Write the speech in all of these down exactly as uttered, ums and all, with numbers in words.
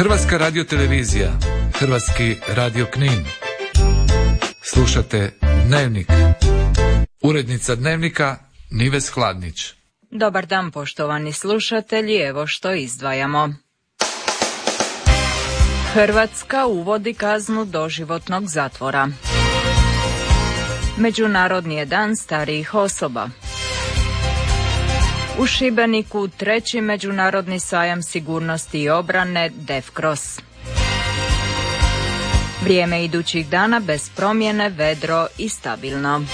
Hrvatska radiotelevizija, Hrvatski radio Knin. Slušate Dnevnik. Urednica Dnevnika Nives Hladnić. Dobar dan, poštovani slušatelji, evo što izdvajamo. Hrvatska uvodi kaznu doživotnog zatvora. Međunarodni je dan starijih osoba. U Šibeniku treći međunarodni sajam sigurnosti i obrane DEFCROS. Vrijeme idućih dana bez promjene, vedro i stabilno.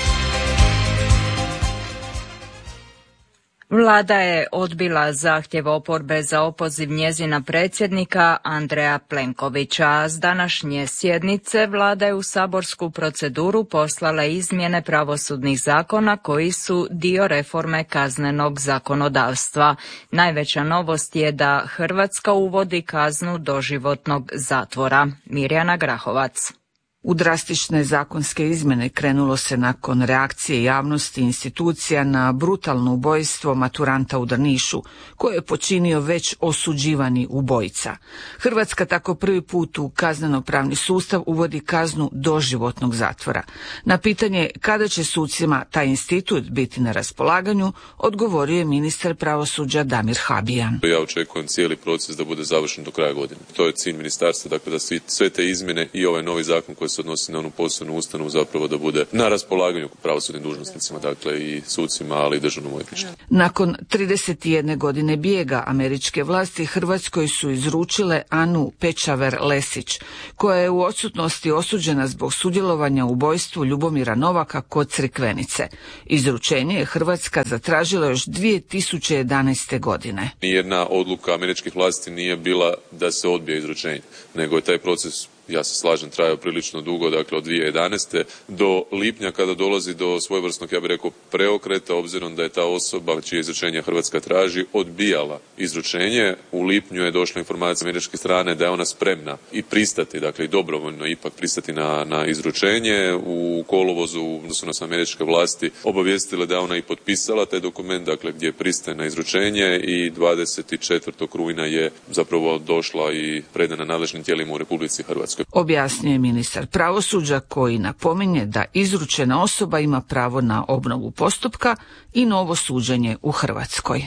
Vlada je odbila zahtjev oporbe za opoziv njezina predsjednika Andreja Plenkovića. S današnje sjednice Vlada je u saborsku proceduru poslala izmjene pravosudnih zakona koji su dio reforme kaznenog zakonodavstva. Najveća novost je da Hrvatska uvodi kaznu doživotnog zatvora. Mirjana Grahovac. U drastične zakonske izmjene krenulo se nakon reakcije javnosti i institucija na brutalno ubojstvo maturanta u Drnišu, koje je počinio već osuđivani ubojica. Hrvatska tako prvi put u kazneno-pravni sustav uvodi kaznu doživotnog zatvora. Na pitanje kada će sucima taj institut biti na raspolaganju, odgovorio je ministar pravosuđa Damir Habijan. Ja očekujem cijeli proces da bude završen do kraja godine. To je cilj ministarstva, dakle da sve te izmjene i ovaj novi zakon koji se odnosi na onu posebnu ustanovu zapravo da bude na raspolaganju pravosudnim dužnosnicima, dakle i sucima, ali i državnom odvjetništvu. Nakon trideset jedne godine bijega američke vlasti Hrvatskoj su izručile Anu Pečaver-Lesić, koja je u odsutnosti osuđena zbog sudjelovanja u ubojstvu Ljubomira Novaka kod Crikvenice. Izručenje je Hrvatska zatražila još dvije tisuće jedanaeste. godine. Nijedna odluka američkih vlasti nije bila da se odbije izručenje, nego je taj proces, ja se slažem, trajao prilično dugo, dakle od dvije tisuće jedanaeste do lipnja kada dolazi do svojevrsnog, ja bih rekao, preokreta, obzirom da je ta osoba čije izručenje Hrvatska traži odbijala izručenje. U lipnju je došla informacija američke strane da je ona spremna i pristati, dakle i dobrovoljno ipak pristati na, na izručenje. U kolovozu su nas američke vlasti obavijestile da je ona i potpisala taj dokument, dakle gdje pristaje na izručenje, i dvadeset četvrtog rujna je zapravo došla i predana nadležnim tijelima u Republici Hrvatskoj. Objasnio je ministar pravosuđa, koji napominje da izručena osoba ima pravo na obnovu postupka i novo suđenje u Hrvatskoj.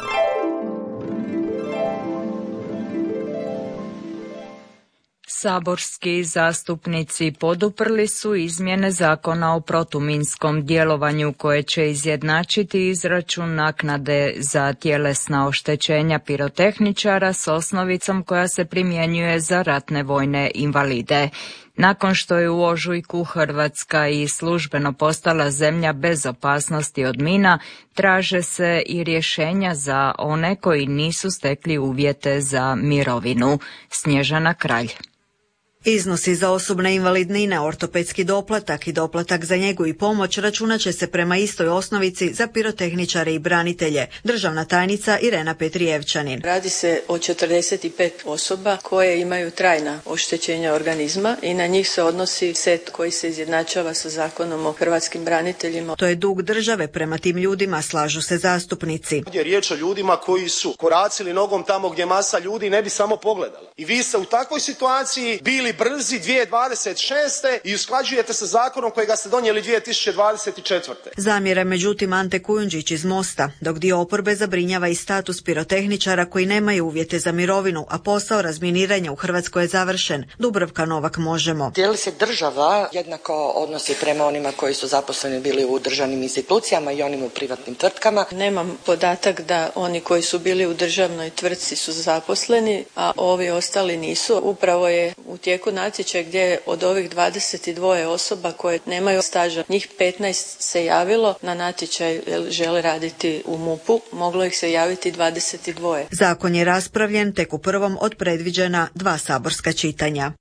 Saborski zastupnici poduprli su izmjene zakona o protuminskom djelovanju koje će izjednačiti izračun naknade za tjelesna oštećenja pirotehničara s osnovicom koja se primjenjuje za ratne vojne invalide. Nakon što je u ožujku Hrvatska i službeno postala zemlja bez opasnosti od mina, traže se i rješenja za one koji nisu stekli uvjete za mirovinu. Snježana Kralj. Iznosi za osobne invalidnine, ortopedski doplatak i doplatak za njegu i pomoć računat će se prema istoj osnovici za pirotehničare i branitelje. Državna tajnica Irena Petrijevčanin. Radi se o četrdeset pet osoba koje imaju trajna oštećenja organizma i na njih se odnosi set koji se izjednačava sa Zakonom o hrvatskim braniteljima. To je dug države prema tim ljudima, slažu se zastupnici. Je riječ o ljudima koji su koracili nogom tamo gdje masa ljudi ne bi samo pogledala. I vi ste u takvoj situaciji bili brzi dvije tisuće dvadeset šeste i usklađujete se zakonom kojega ste donijeli dvije tisuće dvadeset četvrte. Zamjera međutim Ante Kujundžić iz Mosta, dok dio oporbe zabrinjava i status pirotehničara koji nemaju uvjete za mirovinu, a posao razminiranja u Hrvatskoj je završen. Dubravka Novak, Možemo. Je li se država jednako odnosi prema onima koji su zaposleni bili u državnim institucijama i onim u privatnim tvrtkama? Nemam podatak da oni koji su bili u državnoj tvrtci su zaposleni, a ovi ostali nisu. Upravo je u tijeku natječaj gdje od ovih dvadeset dvije osoba koje nemaju staža, njih petnaest se javilo na natječaj jer žele raditi u MUP-u, moglo ih se javiti dvadeset dvije. Zakon je raspravljen tek u prvom od predviđena dva saborska čitanja.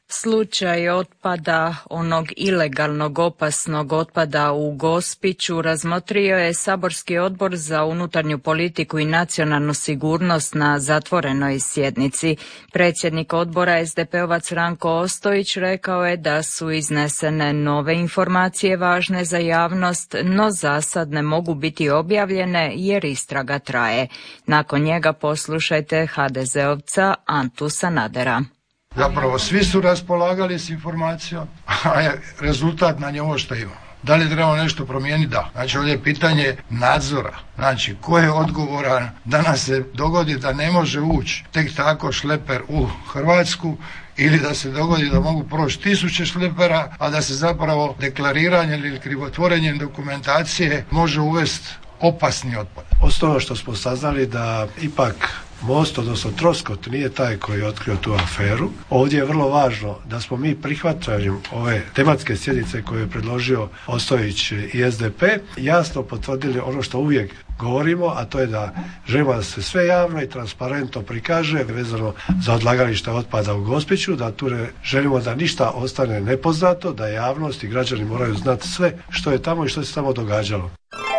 Slučaj otpada, onog ilegalnog opasnog otpada u Gospiću, razmotrio je Saborski odbor za unutarnju politiku i nacionalnu sigurnost na zatvorenoj sjednici. Predsjednik odbora es de pe ovac Ranko Ostojić rekao je da su iznesene nove informacije važne za javnost, no zasad ne mogu biti objavljene jer istraga traje. Nakon njega poslušajte ha de zeovca Antu Sanadera. Zapravo svi su raspolagali s informacijom, a je rezultat na nje ovo što imamo. Da li trebamo nešto promijeniti? Da. Znači ovdje je pitanje nadzora. Znači ko je odgovoran da nam se dogodi da ne može ući tek tako šleper u Hrvatsku ili da se dogodi da mogu proći tisuće šlepera, a da se zapravo deklariranjem ili krivotvorenjem dokumentacije može uvesti opasni otpad. Osnovno što smo saznali da ipak Most, odnosno Troskot, nije taj koji je otkrio tu aferu. Ovdje je vrlo važno da smo mi prihvaćanjem ove tematske sjednice koju je predložio Ostojić i es de pe jasno potvrdili ono što uvijek govorimo, a to je da želimo da se sve javno i transparentno prikaže vezano za odlagalište otpada u Gospiću, da tu ne želimo da ništa ostane nepoznato, da javnost i građani moraju znati sve što je tamo i što se tamo događalo.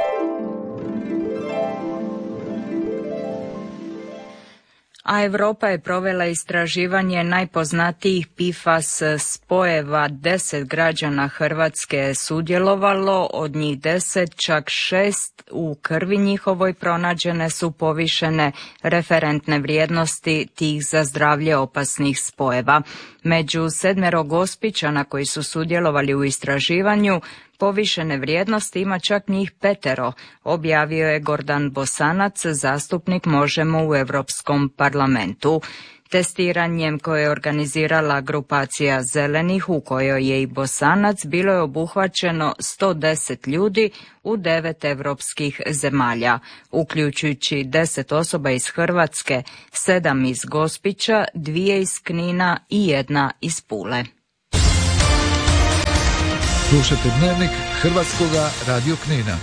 A Europa je provela istraživanje najpoznatijih P F A S spojeva. Deset građana Hrvatske je sudjelovalo, od njih deset, čak šest u krvi njihovoj pronađene su povišene referentne vrijednosti tih za zdravlje opasnih spojeva. Među sedmero Gospićana koji su sudjelovali u istraživanju, povišene vrijednosti ima čak njih petero, objavio je Gordan Bosanac, zastupnik Možemo u Europskom parlamentu. Testiranjem koje je organizirala grupacija Zelenih, u kojoj je i Bosanac, bilo je obuhvaćeno sto deset ljudi u devet europskih zemalja, uključujući deset osoba iz Hrvatske, sedam iz Gospića, dvije iz Knina i jedna iz Pule. Slušajte Dnevnik Hrvatskoga radio Knina.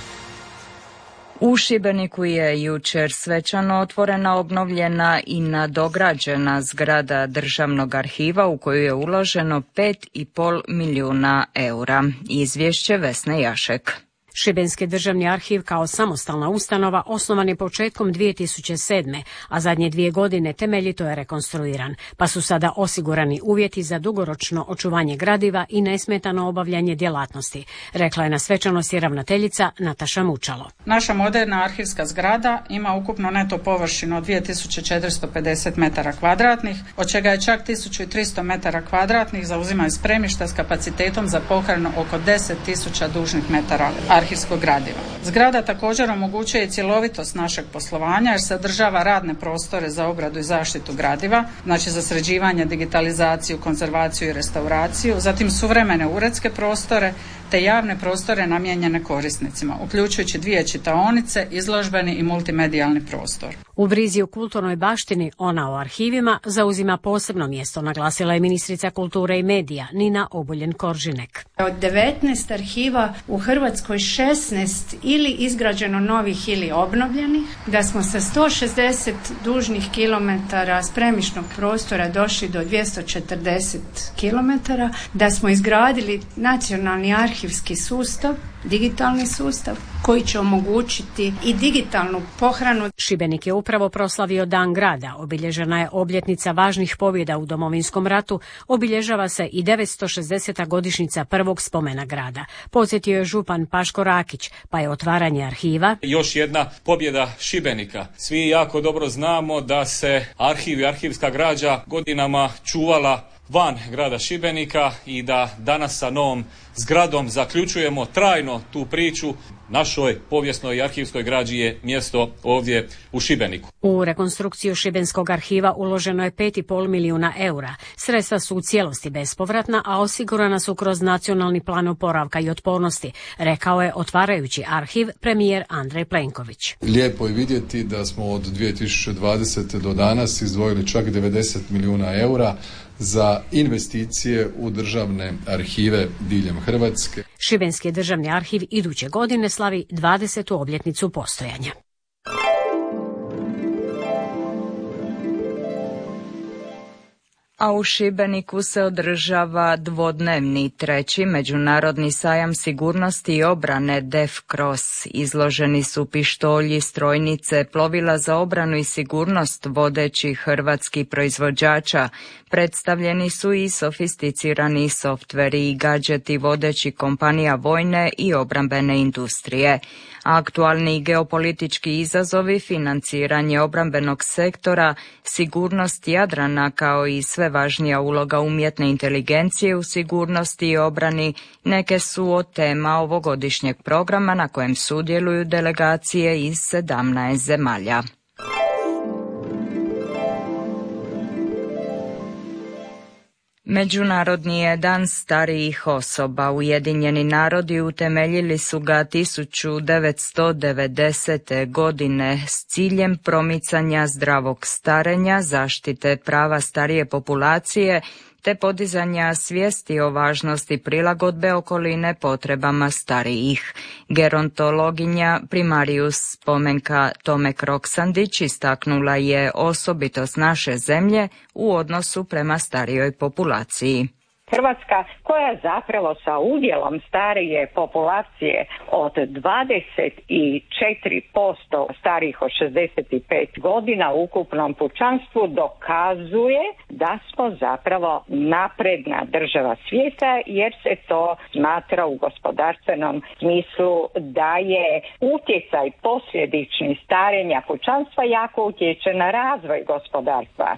U Šibeniku je jučer svečano otvorena, obnovljena i nadograđena zgrada Državnog arhiva u koju je uloženo pet i pol milijuna eura. Izvješće Vesne Jašek. Šibenski državni arhiv kao samostalna ustanova osnovan je početkom dvije tisuće sedme. a zadnje dvije godine temeljito je rekonstruiran, pa su sada osigurani uvjeti za dugoročno očuvanje gradiva i nesmetano obavljanje djelatnosti, rekla je na svečanosti ravnateljica Nataša Mučalo. Naša moderna arhivska zgrada ima ukupno neto površinu od dvije tisuće četiristo pedeset metara kvadratnih, od čega je čak tisuću tristo metara kvadratnih zauzimaju spremišta s kapacitetom za pohranu oko deset tisuća dužnih metara arhivskog gradiva. Zgrada također omogućuje i cjelovitost našeg poslovanja jer sadržava radne prostore za obradu i zaštitu gradiva, znači za sređivanje, digitalizaciju, konzervaciju i restauraciju, zatim suvremene uredske prostore te javne prostore namijenjene korisnicima, uključujući dvije čitaonice, izložbeni i multimedijalni prostor. U brizi o kulturnoj baštini, ona o arhivima, zauzima posebno mjesto, naglasila je ministrica kulture i medija Nina Obuljen-Koržinek. Od devetnaest arhiva u Hrvatskoj šesnaest ili izgrađeno novih ili obnovljenih, da smo sa sto šezdeset dužnih kilometara spremišnog prostora došli do dvjesto četrdeset kilometara, da smo izgradili nacionalni arhivski sustav, digitalni sustav, koji će omogućiti i digitalnu pohranu. Šibenik je upravo proslavio Dan grada, obilježena je obljetnica važnih pobjeda u Domovinskom ratu, obilježava se i devetsto šezdeseta godišnjica prvog spomena grada. Podsjetio je župan Paško Rakić, pa je otvaranje arhiva još jedna pobjeda Šibenika. Svi jako dobro znamo da se arhiv i arhivska građa godinama čuvala van grada Šibenika i da danas sa novom zgradom zaključujemo trajno tu priču. Našoj povijesnoj i arhivskoj građi je mjesto ovdje u Šibeniku. U rekonstrukciju Šibenskog arhiva uloženo je pet i pol milijuna eura. Sredstva su u cijelosti bespovratna, a osigurana su kroz nacionalni plan oporavka i otpornosti, rekao je otvarajući arhiv premijer Andrej Plenković. Lijepo je vidjeti da smo od dvije tisuće dvadesete do danas izdvojili čak devedeset milijuna eura za investicije u državne arhive diljem Hrvatske. Šibenski državni arhiv iduće godine slavi dvadesetu obljetnicu postojanja. A u Šibeniku se održava dvodnevni treći međunarodni sajam sigurnosti i obrane DEFCROSS. Izloženi su pištolji, strojnice, plovila za obranu i sigurnost vodećih hrvatskih proizvođača. Predstavljeni su i sofisticirani softveri i gadžeti vodećih kompanija vojne i obrambene industrije. Aktualni geopolitički izazovi, financiranje obrambenog sektora, sigurnost Jadrana kao i sve važnija uloga umjetne inteligencije u sigurnosti i obrani neke su od tema ovogodišnjeg programa na kojem sudjeluju delegacije iz sedamnaest zemalja. Međunarodni je dan starijih osoba. Ujedinjeni narodi utemeljili su ga tisuću devetsto devedesete. godine s ciljem promicanja zdravog starenja, zaštite prava starije populacije te podizanja svijesti o važnosti prilagodbe okoline potrebama starijih. Gerontologinja primarius Spomenka Tomek Roksandić istaknula je osobitost naše zemlje u odnosu prema starijoj populaciji. Hrvatska, koja zapravo sa udjelom starije populacije od dvadeset četiri posto starijih od šezdeset pet godina u ukupnom pučanstvu, dokazuje da smo zapravo napredna država svijeta, jer se to smatra u gospodarstvenom smislu da je utjecaj posljedični starenja pučanstva jako utječe na razvoj gospodarstva.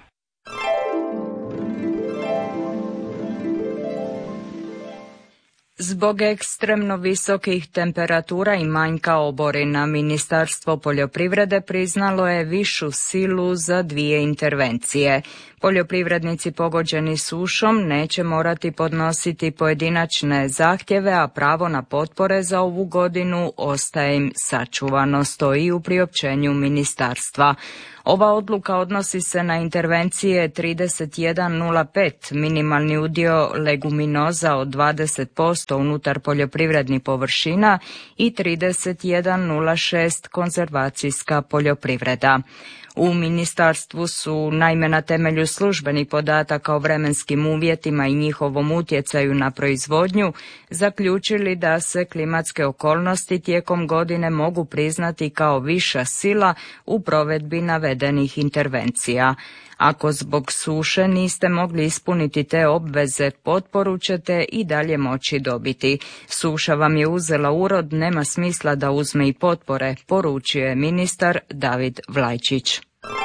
Zbog ekstremno visokih temperatura i manjka oborina, Ministarstvo poljoprivrede priznalo je višu silu za dvije intervencije. Poljoprivrednici pogođeni sušom neće morati podnositi pojedinačne zahtjeve, a pravo na potpore za ovu godinu ostaje im sačuvano, stoji u priopćenju ministarstva. Ova odluka odnosi se na intervencije trideset jedan nula pet, minimalni udio leguminoza od dvadeset posto unutar poljoprivrednih površina, i trideset jedan nula šest, konzervacijska poljoprivreda. U ministarstvu su naime na temelju službenih podataka o vremenskim uvjetima i njihovom utjecaju na proizvodnju zaključili da se klimatske okolnosti tijekom godine mogu priznati kao viša sila u provedbi navedenih intervencija. Ako zbog suše niste mogli ispuniti te obveze, potporu ćete i dalje moći dobiti. Suša vam je uzela urod, nema smisla da uzme i potpore, poručuje ministar David Vlajčić.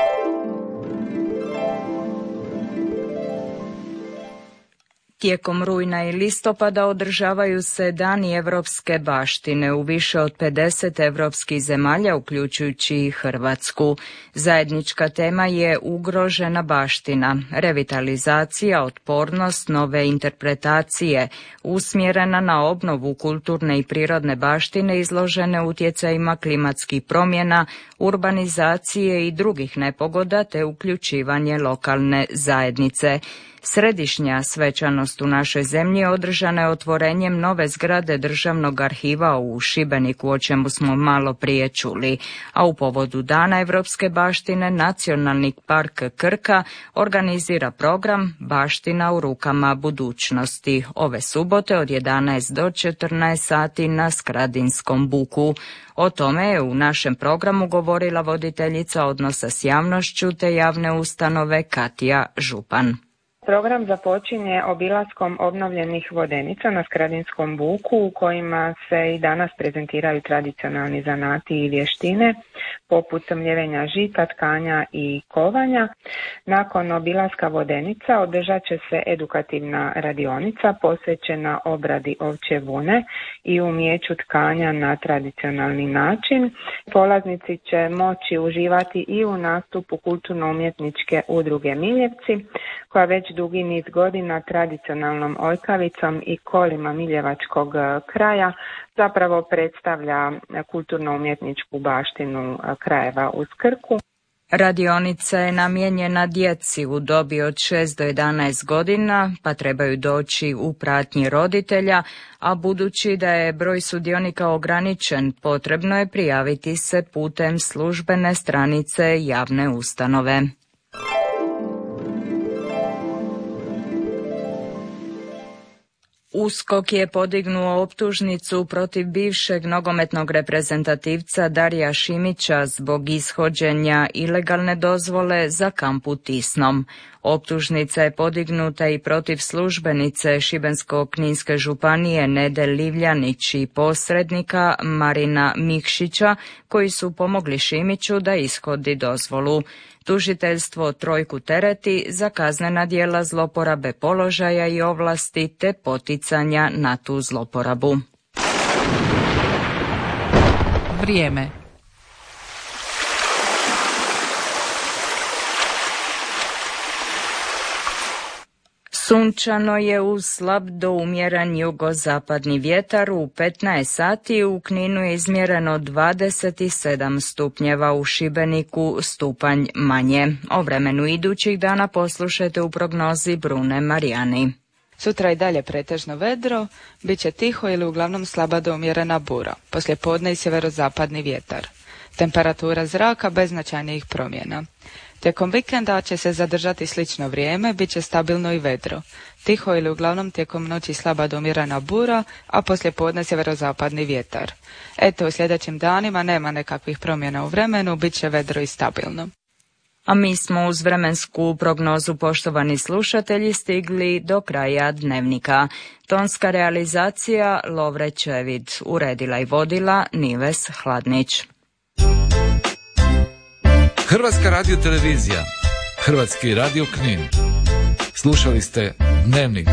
Tijekom rujna i listopada održavaju se Dani europske baštine u više od pedeset europskih zemalja, uključujući i Hrvatsku. Zajednička tema je ugrožena baština, revitalizacija, otpornost, nove interpretacije, usmjerena na obnovu kulturne i prirodne baštine izložene utjecajima klimatskih promjena, urbanizacije i drugih nepogoda te uključivanje lokalne zajednice. Središnja svečanost u našoj zemlji održana je otvorenjem nove zgrade Državnog arhiva u Šibeniku, o čemu smo malo prije čuli, a u povodu Dana europske baštine Nacionalni park Krka organizira program Baština u rukama budućnosti ove subote od jedanaest do četrnaest sati na Skradinskom buku. O tome je u našem programu govorila voditeljica odnosa s javnošću te javne ustanove Katija Župan. Program započinje obilaskom obnovljenih vodenica na Skradinskom buku u kojima se i danas prezentiraju tradicionalni zanati i vještine poput mljevenja žita, tkanja i kovanja. Nakon obilaska vodenica održat će se edukativna radionica posvećena obradi ovčje vune i umijeću tkanja na tradicionalni način. Polaznici će moći uživati i u nastupu kulturno-umjetničke udruge Miljevci, koja već dugi niz godina tradicionalnom ojkavicom i kolima miljevačkog kraja zapravo predstavlja kulturno-umjetničku baštinu krajeva uz Krku. Radionica je namijenjena djeci u dobi od šest do jedanaest godina, pa trebaju doći u pratnji roditelja, a budući da je broj sudionika ograničen, potrebno je prijaviti se putem službene stranice javne ustanove. U S K O K je podignuo optužnicu protiv bivšeg nogometnog reprezentativca Darija Šimića zbog ishođenja ilegalne dozvole za kamp u Tisnom. Optužnica je podignuta i protiv službenice Šibensko-kninske županije Nede Livljanić i posrednika Marina Mikšića koji su pomogli Šimiću da ishodi dozvolu. Tužiteljstvo trojku tereti za kaznena djela zloporabe položaja i ovlasti te poticanja na tu zloporabu. Vrijeme. Sunčano je uz slab do umjeren jugozapadni vjetar. U petnaest sati u Kninu je izmjereno dvadeset sedam stupnjeva, u Šibeniku stupanj manje. O vremenu idućih dana poslušajte u prognozi Brune Marijani. Sutra i dalje pretežno vedro, bit će tiho ili uglavnom slaba do umjerena bura, poslijepodne i sjeverozapadni vjetar. Temperatura zraka bez značajnijih promjena. Tijekom vikenda će se zadržati slično vrijeme, bit će stabilno i vedro. Tiho ili uglavnom tijekom noći slaba do umjerena bura, a poslijepodne sjeverozapadni vjetar. Eto, u sljedećim danima nema nekakvih promjena u vremenu, bit će vedro i stabilno. A mi smo uz vremensku prognozu, poštovani slušatelji, stigli do kraja dnevnika. Tonska realizacija Lovre Čevid, uredila i vodila Nives Hladnić. Hrvatska radiotelevizija, Hrvatski radio Knin. Slušali ste Dnevnik.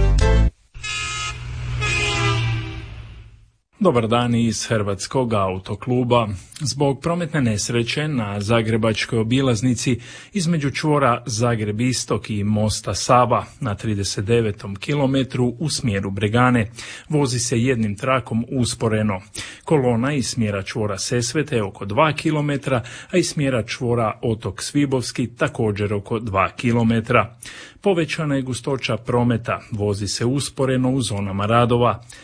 Dobar dan iz Hrvatskog autokluba. Zbog prometne nesreće na zagrebačkoj obilaznici između čvora Zagreb Istok i mosta Sava na trideset devetom kilometru u smjeru Bregane vozi se jednim trakom usporeno. Kolona iz smjera čvora Sesvete oko dva kilometra, a iz smjera čvora Otok Svibovski također oko dva kilometra. Povećana je gustoća prometa, vozi se usporeno u zonama radova.